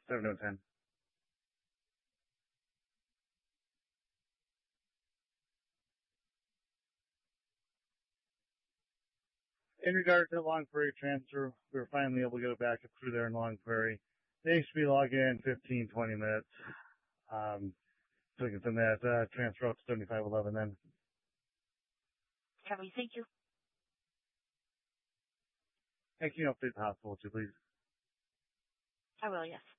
7010. In regard to the Long Prairie transfer, we were finally able to get a backup crew there in Long Prairie. They should be logging in 15, 20 minutes. So we can send that transfer out to 7511 then. Copy, thank you. Hey, can you update the hospital too, please? I will, yes.